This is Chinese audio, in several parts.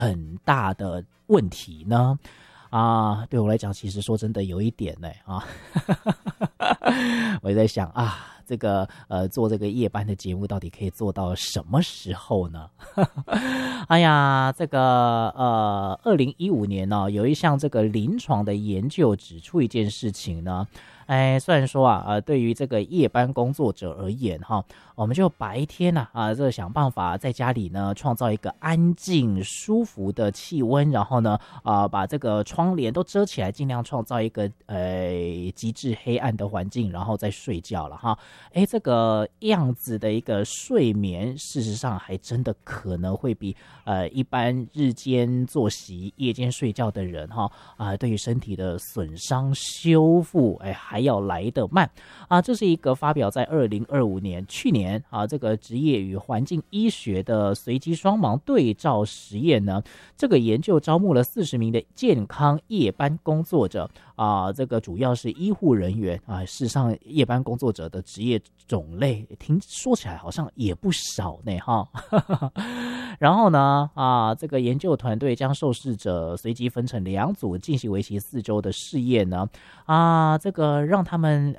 很大的问题呢？对我来讲，其实说真的有一点呢我也在想这个做这个夜班的节目到底可以做到什么时候呢？哎呀，这个2015年呢，有一项这个临床的研究指出一件事情呢。虽然说对于这个夜班工作者而言我们就白天这想办法在家里呢创造一个安静舒服的气温，然后呢把这个窗帘都遮起来，尽量创造一个极致黑暗的环境，然后再睡觉了这个样子的一个睡眠，事实上还真的可能会比一般日间作息夜间睡觉的人对于身体的损伤修复还要来得慢这是一个发表在2025年去年这个职业与环境医学的随机双盲对照实验呢。这个研究招募了40名的健康夜班工作者这个主要是医护人员事实上夜班工作者的职业种类说起来好像也不少呢然后呢这个研究团队将受试者随机分成2组，进行为期4周的试验呢这个让他们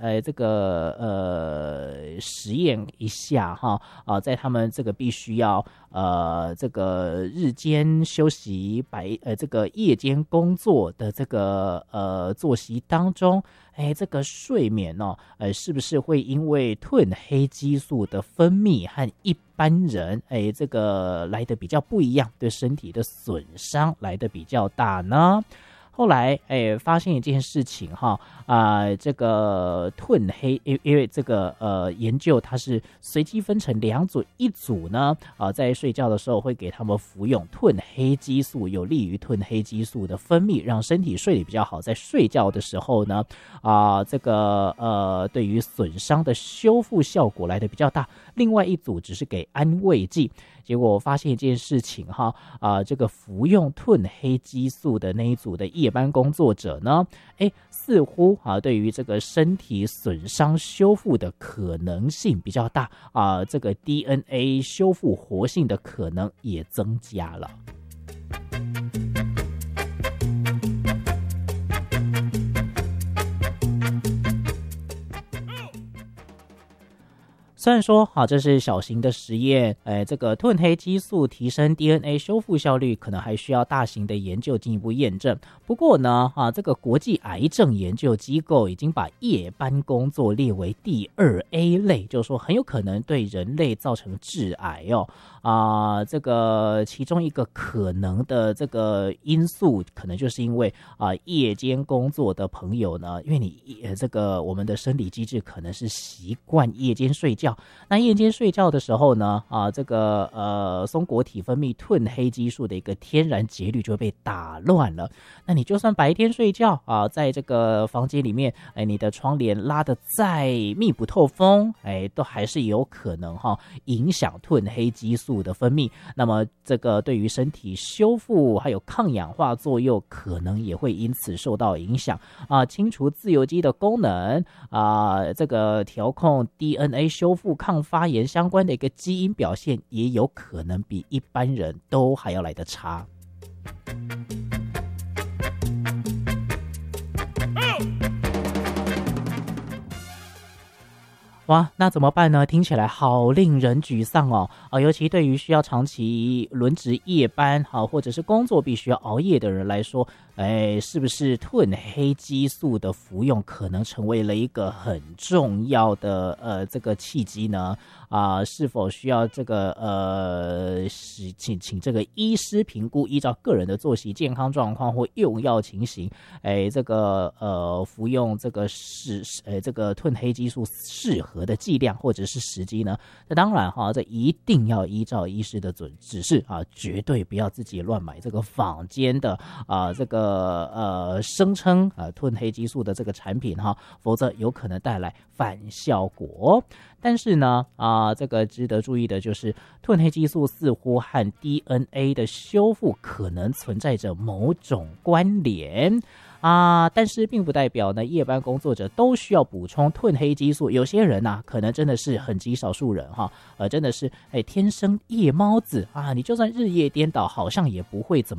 实验一下在他们这个必须要这个日间休息这个夜间工作的这个作息当中这个睡眠是不是会因为褪黑激素的分泌和一般人这个来的比较不一样，对身体的损伤来的比较大呢？后来发现一件事情这个褪黑因为这个研究它是随机分成2组，一组呢在睡觉的时候会给他们服用褪黑激素，有利于褪黑激素的分泌，让身体睡得比较好，在睡觉的时候呢这个对于损伤的修复效果来得比较大。另外一组只是给安慰剂，结果我发现一件事情这个服用褪黑激素的那一组的夜班工作者呢似乎对于这个身体损伤修复的可能性比较大这个 DNA 修复活性的可能也增加了。虽然说这是小型的实验这个褪黑激素提升 DNA 修复效率可能还需要大型的研究进一步验证。不过呢这个国际癌症研究机构已经把夜班工作列为第2A 类，就是说很有可能对人类造成致癌这个其中一个可能的这个因素可能就是因为夜间工作的朋友呢，因为你这个我们的生理机制可能是习惯夜间睡觉，那夜间睡觉的时候呢这个松果体分泌褪黑激素的一个天然节律就会被打乱了。那你就算白天睡觉在这个房间里面你的窗帘拉得再密不透风都还是有可能影响褪黑激素的分泌，那么这个对于身体修复还有抗氧化作用可能也会因此受到影响清除自由基的功能这个调控 DNA 修复抗发炎相关的一个基因表现也有可能比一般人都还要来得差。哇，那怎么办呢？听起来好令人沮丧尤其对于需要长期轮值夜班或者是工作必须要熬夜的人来说是不是褪黑激素的服用可能成为了一个很重要的这个契机呢？是否需要这个请这个医师评估，依照个人的作息健康状况或用药情形这个服用这个这个褪黑激素适合的剂量或者是时机呢？那当然这一定要依照医师的指示绝对不要自己乱买这个坊间的这个声称褪黑激素的这个产品否则有可能带来反效果。但是呢这个值得注意的就是褪黑激素似乎和 DNA 的修复可能存在着某种关联但是并不代表呢夜班工作者都需要补充褪黑激素。有些人可能真的是很极少数人真的是天生夜猫子你就算日夜颠倒好像也不会怎